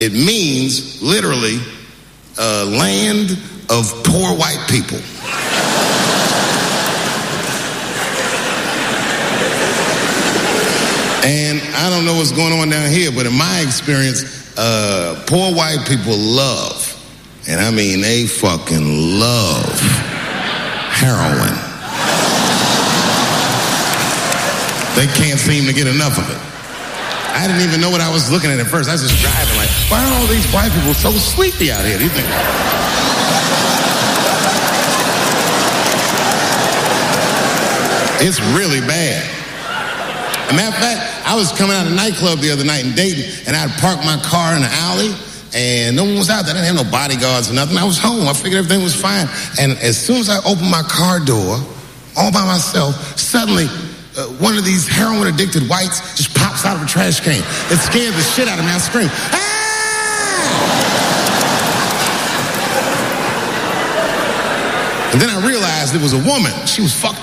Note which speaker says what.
Speaker 1: It means, literally, land of poor white people. And I don't know what's going on down here, but in my experience, poor white people love, and I mean they fucking love, heroin. They can't seem to get enough of it. I didn't even know what I was looking at first. I was just driving like, why are all these white people so sleepy out here? Do you think? It's really bad. As a matter of fact, I was coming out of a nightclub the other night in Dayton, and I had parked my car in the alley, and no one was out there. I didn't have no bodyguards or nothing. I was home. I figured everything was fine. And as soon as I opened my car door, all by myself, suddenly one of these heroin-addicted whites just pops out of a trash can. It scared the shit out of me. I screamed, "Ah!" And then I realized it was a woman. She was fucked